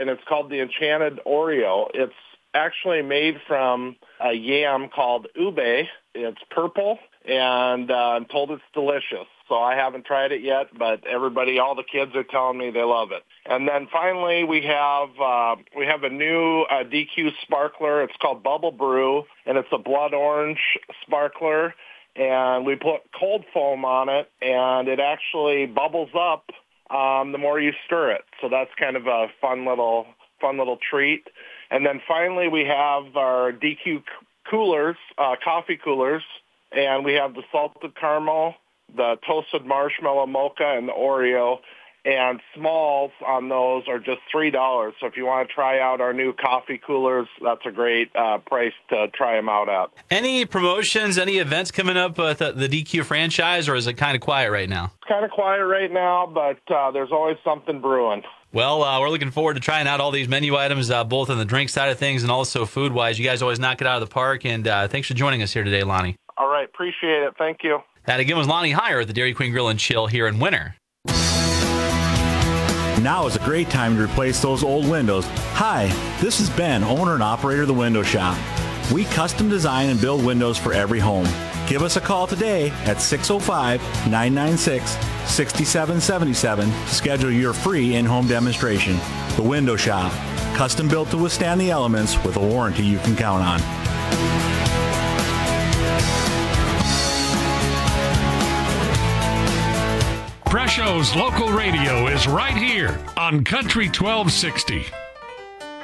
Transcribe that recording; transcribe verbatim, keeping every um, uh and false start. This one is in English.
and it's called the Enchanted Oreo. It's actually made from a yam called ube. It's purple, and uh, I'm told it's delicious. So I haven't tried it yet, but everybody, all the kids are telling me they love it. And then finally, we have uh, we have a new uh, D Q sparkler. It's called Bubble Brew, and it's a blood orange sparkler. And we put cold foam on it, and it actually bubbles up um, the more you stir it. So that's kind of a fun little fun little treat. And then finally, we have our D Q coolers, uh, coffee coolers, and we have the salted caramel, the toasted marshmallow mocha, and the Oreo. And smalls on those are just three dollars. So if you want to try out our new coffee coolers, that's a great uh, price to try them out at. Any promotions, any events coming up with the, the D Q franchise, or is it kind of quiet right now? It's kind of quiet right now, but uh, there's always something brewing. Well, uh, we're looking forward to trying out all these menu items, uh, both on the drink side of things and also food-wise. You guys always knock it out of the park, and uh, thanks for joining us here today, Lonnie. All right, appreciate it. Thank you. That again was Lonnie Heyer at the Dairy Queen Grill and Chill here in Winter. Now is a great time to replace those old windows. Hi, this is Ben, owner and operator of the Window Shop. We custom design and build windows for every home. Give us a call today at six oh five, nine nine six, six seven seven seven to schedule your free in-home demonstration. The Window Shop, custom built to withstand the elements with a warranty you can count on. Presho's Local Radio is right here on Country twelve sixty.